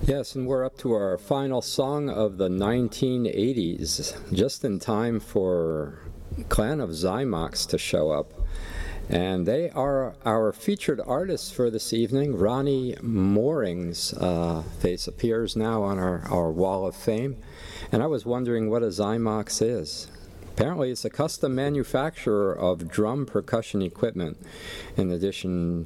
Yes, and we're up to our final song of the 1980s, just in time for Clan of Zymox to show up. And they are our featured artists for this evening. Ronnie Mooring's face appears now on our wall of fame. And I was wondering what a Zymox is. Apparently, it's a custom manufacturer of drum percussion equipment, in addition